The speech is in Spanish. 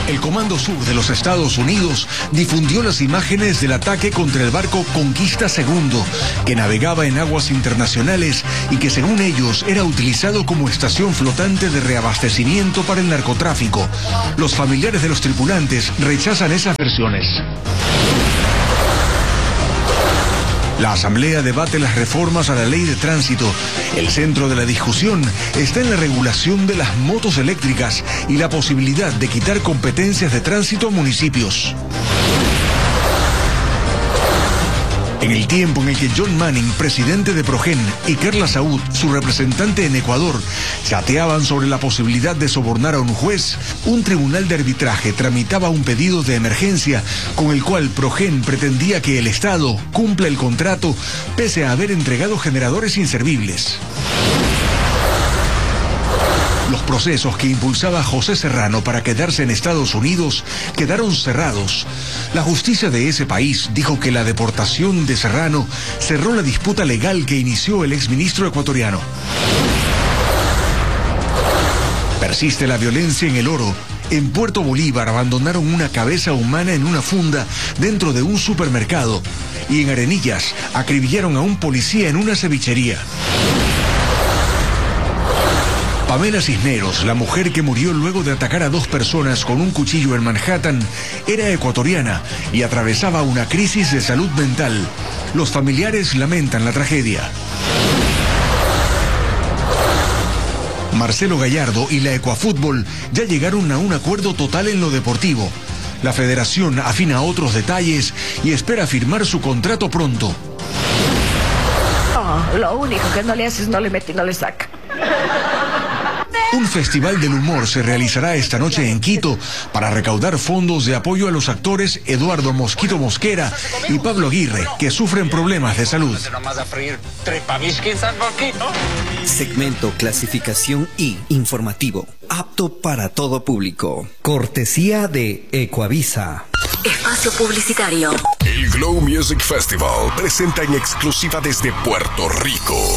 El Comando Sur de los Estados Unidos difundió las imágenes del ataque contra el barco Conquista II, que navegaba en aguas internacionales y que según ellos era utilizado como estación flotante de reabastecimiento para el narcotráfico. Los familiares de los tripulantes rechazan esas versiones. La Asamblea debate las reformas a la ley de tránsito. El centro de la discusión está en la regulación de las motos eléctricas y la posibilidad de quitar competencias de tránsito a municipios. En el tiempo en el que John Manning, presidente de Progen, y Carla Saúd, su representante en Ecuador, chateaban sobre la posibilidad de sobornar a un juez, un tribunal de arbitraje tramitaba un pedido de emergencia con el cual Progen pretendía que el Estado cumpla el contrato pese a haber entregado generadores inservibles. Los procesos que impulsaba José Serrano para quedarse en Estados Unidos quedaron cerrados. La justicia de ese país dijo que la deportación de Serrano cerró la disputa legal que inició el exministro ecuatoriano. Persiste la violencia en El Oro. En Puerto Bolívar abandonaron una cabeza humana en una funda dentro de un supermercado. Y en Arenillas acribillaron a un policía en una cevichería. Pamela Cisneros, la mujer que murió luego de atacar a 2 personas con un cuchillo en Manhattan, era ecuatoriana y atravesaba una crisis de salud mental. Los familiares lamentan la tragedia. Marcelo Gallardo y la Ecuafútbol ya llegaron a un acuerdo total en lo deportivo. La federación afina otros detalles y espera firmar su contrato pronto. Lo único que no le hace es no le mete y no le saca. Un festival del humor se realizará esta noche en Quito para recaudar fondos de apoyo a los actores Eduardo Mosquito Mosquera y Pablo Aguirre, que sufren problemas de salud. Segmento Clasificación I, informativo, apto para todo público. Cortesía de Ecuavisa. Espacio publicitario. El Glow Music Festival presenta en exclusiva desde Puerto Rico